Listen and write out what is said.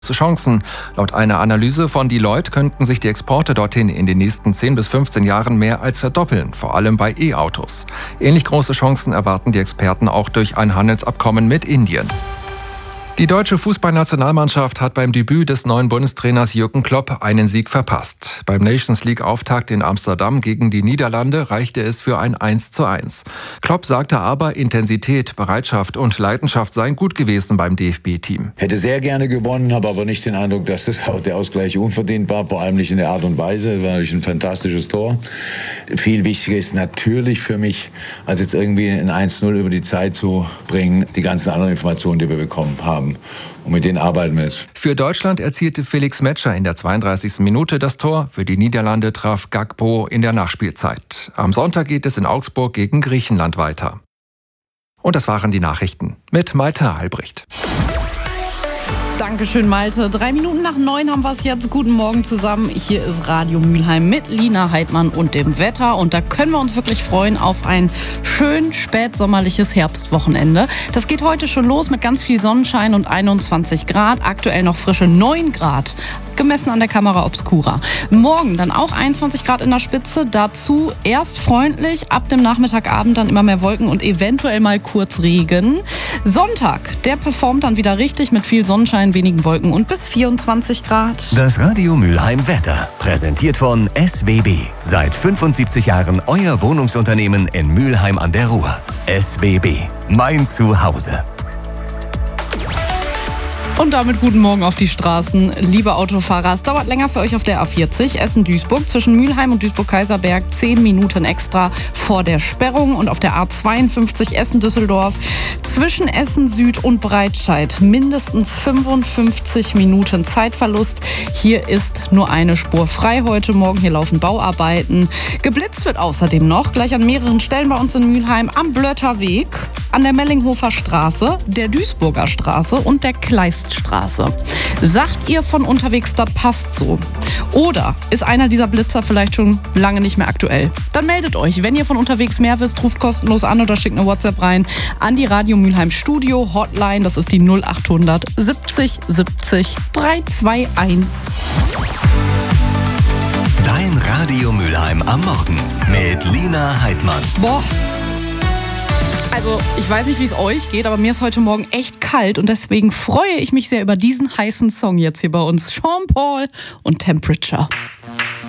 Chancen. Laut einer Analyse von Deloitte könnten sich die Exporte dorthin in den nächsten 10 bis 15 Jahren mehr als verdoppeln, vor allem bei E-Autos. Ähnlich große Chancen erwarten die Experten auch durch ein Handelsabkommen mit Indien. Die deutsche Fußballnationalmannschaft hat beim Debüt des neuen Bundestrainers Jürgen Klopp einen Sieg verpasst. Beim Nations-League-Auftakt in Amsterdam gegen die Niederlande reichte es für ein 1:1. Klopp sagte aber, Intensität, Bereitschaft und Leidenschaft seien gut gewesen beim DFB-Team. Hätte sehr gerne gewonnen, habe aber nicht den Eindruck, dass der Ausgleich unverdient war, vor allem nicht in der Art und Weise. Das war natürlich ein fantastisches Tor. Viel wichtiger ist natürlich für mich, als jetzt irgendwie ein 1:0 über die Zeit zu bringen, die ganzen anderen Informationen, die wir bekommen haben. Und mit denen arbeiten wir jetzt. Für Deutschland erzielte Felix Metscher in der 32. Minute das Tor. Für die Niederlande traf Gakpo in der Nachspielzeit. Am Sonntag geht es in Augsburg gegen Griechenland weiter. Und das waren die Nachrichten mit Malte Albrecht. Dankeschön, Malte. 8:03 haben wir es jetzt. Guten Morgen zusammen. Hier ist Radio Mülheim mit Lina Heidmann und dem Wetter. Und da können wir uns wirklich freuen auf ein schön spätsommerliches Herbstwochenende. Das geht heute schon los mit ganz viel Sonnenschein und 21 Grad. Aktuell noch frische 9 Grad. Gemessen an der Kamera Obscura. Morgen dann auch 21 Grad in der Spitze. Dazu erst freundlich, ab dem Nachmittagabend dann immer mehr Wolken und eventuell mal kurz Regen. Sonntag, der performt dann wieder richtig mit viel Sonnenschein, wenigen Wolken und bis 24 Grad. Das Radio Mülheim Wetter, präsentiert von SWB. Seit 75 Jahren euer Wohnungsunternehmen in Mülheim an der Ruhr. SWB, mein Zuhause. Und damit guten Morgen auf die Straßen, liebe Autofahrer. Es dauert länger für euch auf der A40 Essen-Duisburg. Zwischen Mülheim und Duisburg-Kaiserberg 10 Minuten extra vor der Sperrung. Und auf der A52 Essen-Düsseldorf zwischen Essen-Süd und Breitscheid mindestens 55 Minuten Zeitverlust. Hier ist nur eine Spur frei heute Morgen. Hier laufen Bauarbeiten. Geblitzt wird außerdem noch gleich an mehreren Stellen bei uns in Mülheim am Blötterweg, an der Mellinghofer Straße, der Duisburger Straße und der Kleiststraße. Sagt ihr von unterwegs, das passt so? Oder ist einer dieser Blitzer vielleicht schon lange nicht mehr aktuell? Dann meldet euch. Wenn ihr von unterwegs mehr wisst, ruft kostenlos an oder schickt eine WhatsApp rein an die Radio Mülheim Studio Hotline. Das ist die 0800 70 70 321. Dein Radio Mülheim am Morgen mit Lina Heidmann. Boah. Also, ich weiß nicht, wie es euch geht, aber mir ist heute Morgen echt kalt und deswegen freue ich mich sehr über diesen heißen Song jetzt hier bei uns. Sean Paul und Temperature.